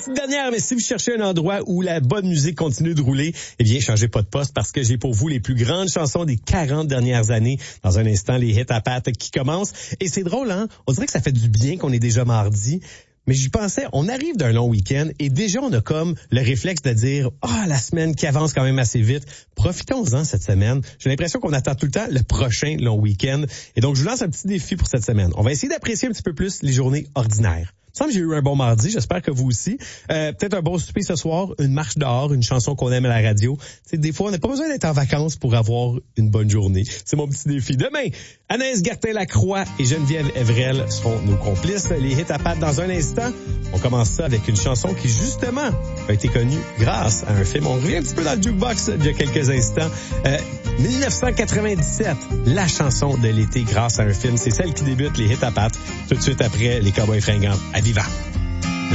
petite dernière, mais si vous cherchez un endroit où la bonne musique continue de rouler, eh bien, changez pas de poste parce que j'ai pour vous les plus grandes chansons des 40 dernières années. Dans un instant, les hits à Pat qui commencent. Et c'est drôle, hein? On dirait que ça fait du bien qu'on est déjà mardi. Mais j'y pensais, on arrive d'un long week-end et déjà on a comme le réflexe de dire la semaine qui avance quand même assez vite. Profitons-en cette semaine. J'ai l'impression qu'on attend tout le temps le prochain long week-end. Et donc je vous lance un petit défi pour cette semaine. On va essayer d'apprécier un petit peu plus les journées ordinaires. Il me semble que j'ai eu un bon mardi, j'espère que vous aussi. Peut-être un bon souper ce soir, une marche dehors, une chanson qu'on aime à la radio. T'sais, des fois, on n'a pas besoin d'être en vacances pour avoir une bonne journée. C'est mon petit défi. Demain, Anaïs Gertin-Lacroix et Geneviève Evrel seront nos complices. Les hits à Pat dans un instant. On commence ça avec une chanson qui, justement, a été connue grâce à un film. On revient un petit peu dans le jukebox il y a quelques instants. 1997, la chanson de l'été grâce à un film. C'est celle qui débute les hits à Pat tout de suite après les Cowboys fringants à Viva.